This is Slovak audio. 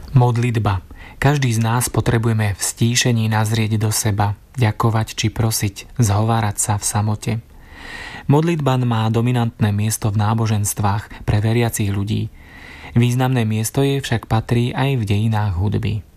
Modlitba. Každý z nás potrebujeme v stíšení nazrieť do seba, ďakovať či prosiť, zhovárať sa v samote. Modlitba má dominantné miesto v náboženstvách pre veriacich ľudí. Významné miesto jej však patrí aj v dejinách hudby.